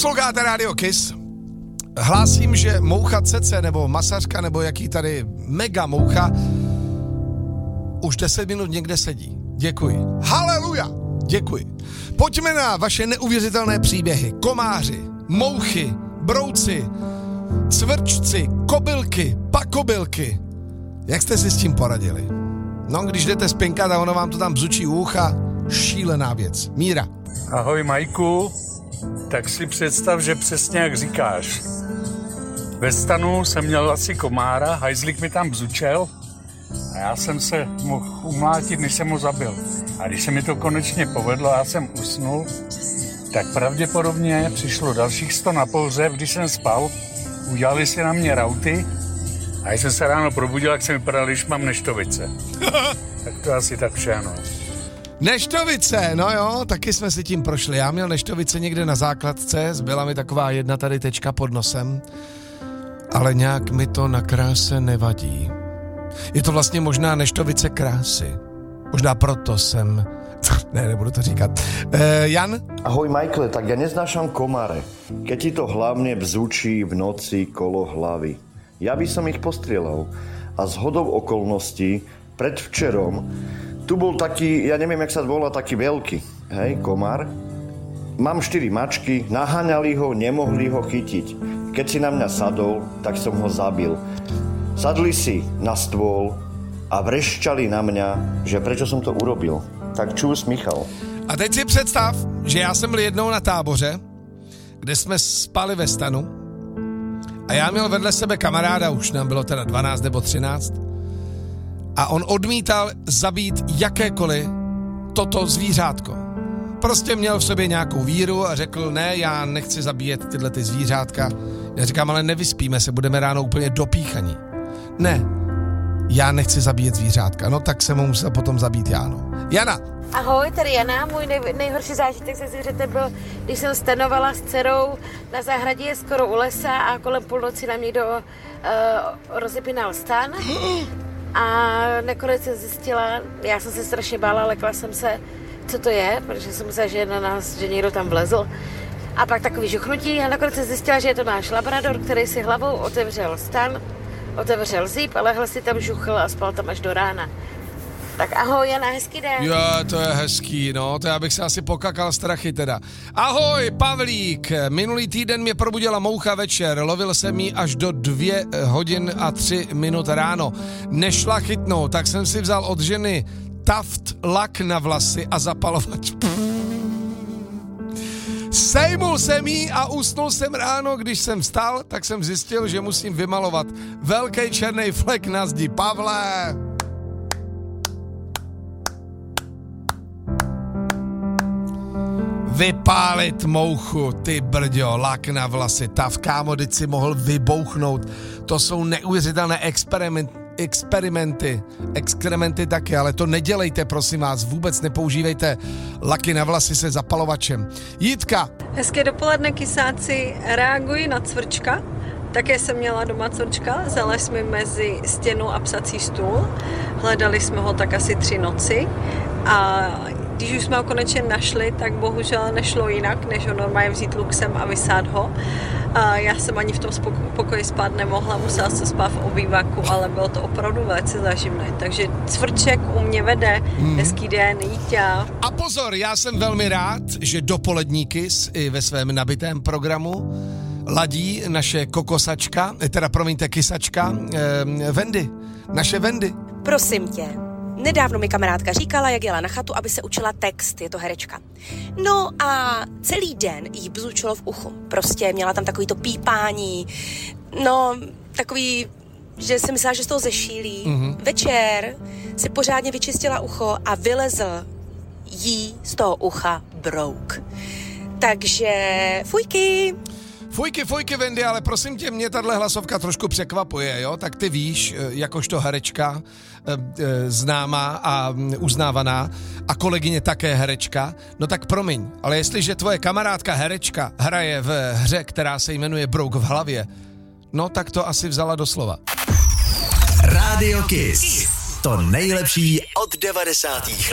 Posloucháte Radio Kiss. Hlásím, že moucha Cece nebo masařka nebo jaký tady mega moucha už 10 minut někde sedí. Děkuji. Haleluja. Děkuji. Pojďme na vaše neuvěřitelné příběhy. Komáři, mouchy, brouci, cvrčci, kobylky, pakobylky. Jak jste si s tím poradili? No, když jdete spinkat a ono vám to tam bzučí u ucha, šílená věc. Míra. Ahoj Majku, tak si představ, že přesně jak říkáš. Ve stanu jsem měl asi komára, hajzlík mi tam bzučel a já jsem se mohl umlátit, než jsem ho zabil. A když se mi to konečně povedlo a já jsem usnul, tak pravděpodobně přišlo dalších 100 na pohřeb, když jsem spal, udělali si na mě rauty a když jsem se ráno probudil, jak jsem vypadal, když mám neštovice. Tak to asi tak všechno. Neštovice, no jo, taky jsme si tím prošli. Já měl neštovice někde na základce, zbyla mi taková jedna tady tečka pod nosem, ale nějak mi to na kráse nevadí. Je to vlastně možná neštovice krásy. Možná proto jsem... Ne, nebudu to říkat. Jan? Ahoj Michael, tak ja neznášam komáre. Keď ti to hlavne bzučí v noci kolo hlavy. Ja by som ich postrieľal. A zhodou okolností predvčerom tu bol taký, ja neviem, jak sa volá, taký veľký, hej, komár. Mám 4 mačky, naháňali ho, nemohli ho chytiť. Keď si na mňa sadol, tak som ho zabil. Sadli si na stôl a vrešťali na mňa, že prečo som to urobil. Tak čus, Michal. A teď si představ, že já jsem byl jednou na táboře, kde jsme spali ve stanu a já měl vedle sebe kamaráda, už nám bylo teda 12 nebo 13, a on odmítal zabít jakékoliv toto zvířátko. Prostě měl v sobě nějakou víru a řekl, ne, já nechci zabíjet tyhle ty zvířátka. Já říkám, ale nevyspíme se, budeme ráno úplně dopíchaní. Ne, já nechci zabíjet zvířátka. No tak jsem ho musel potom zabít já, no. Jana. Ahoj, tady Jana. Můj nejhorší zážitek se zvířetem byl, když jsem stanovala s dcerou na zahradě skoro u lesa a kolem půlnoci na mě rozepínal stan. A nakonec jsem zjistila, já jsem se strašně bála, lekla jsem se, co to je, protože jsem myslela, že na nás, že někdo tam vlezl. A pak takový žuchnutí a nakonec jsem zjistila, že je to náš labrador, který si hlavou otevřel stan, otevřel zíp a lehl si tam žuchl a spal tam až do rána. Tak ahoj, Jana, hezký den. Jo, to je hezký, no, to já bych se asi pokakal strachy teda. Ahoj, Pavlík, minulý týden mě probudila moucha večer, lovil jsem ji až do 2 hodin a 3 minut ráno. Nešla chytnout, tak jsem si vzal od ženy taft lak na vlasy a zapalovač. Sejmul jsem jí a usnul jsem ráno, když jsem vstal, tak jsem zjistil, že musím vymalovat velký černý flek na zdi. Pavle! Vypálit mouchu, ty brďo, lak na vlasy, tav, kámo, teď si mohl vybouchnout. To jsou neuvěřitelné exkrementy taky, ale to nedělejte, prosím vás, vůbec nepoužívejte laky na vlasy se zapalovačem. Jitka. Hezké dopoledne, kysáci, reaguji na cvrčka. Také jsem měla doma cvrčka, vzali jsme mezi stěnu a psací stůl, hledali jsme ho tak asi 3 noci a když už jsme ho konečně našli, tak bohužel nešlo jinak, než ho normálně vzít luxem a vysát ho. A já jsem ani v tom pokoji spát nemohla, musela jsem spát v obýváku, ale bylo to opravdu velice záživné. Takže cvrček u mě vede, hezký den, Jíťa. A pozor, já jsem velmi rád, že dopolední Kiss i ve svém nabitém programu ladí naše kokosačka, kysačka, Wendy, naše Wendy. Prosím tě. Nedávno mi kamarádka říkala, jak jela na chatu, aby se učila text, je to herečka. No a celý den jí bzučilo v uchu. Prostě měla tam takový to pípání, no takový, že si myslela, že z toho zešílí. Večer si pořádně vyčistila ucho a vylezl jí z toho ucha brouk. Takže fujky! Fujky, Wendy, ale prosím tě, mě tahle hlasovka trošku překvapuje, jo? Tak ty víš, jakožto herečka, známá a uznávaná a kolegyně také herečka, no tak promiň, ale jestliže tvoje kamarádka herečka hraje v hře, která se jmenuje Brouk v hlavě, no tak to asi vzala doslova. Radio Kiss. To nejlepší od 90. let.